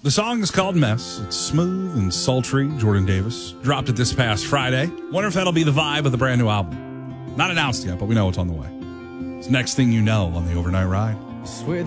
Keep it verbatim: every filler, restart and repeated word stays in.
The song is called Mess. It's smooth and sultry. Jordan Davis dropped it this past Friday. Wonder if that'll be the vibe of the brand new album. Not announced yet, but we know it's on the way. It's next thing you know on the Overnight Ride.